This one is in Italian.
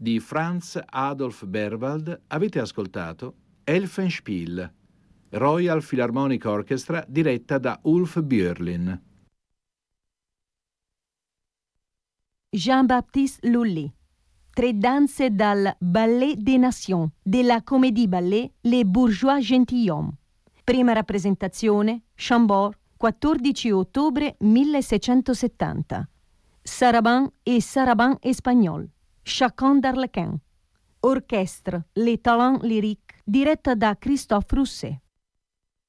di Franz Adolf Berwald avete ascoltato Elfenspiel, Royal Philharmonic Orchestra diretta da Ulf Björlin. Jean-Baptiste Lully. Tre danze dal Ballet des Nations della Comédie Ballet Les Bourgeois Gentilshommes. Prima rappresentazione, Chambord, 14 ottobre 1670. Sarabande et Sarabande Espagnol, Chacun d'Arlequin. Orchestre Les Talents Lyriques, diretta da Christophe Rousset.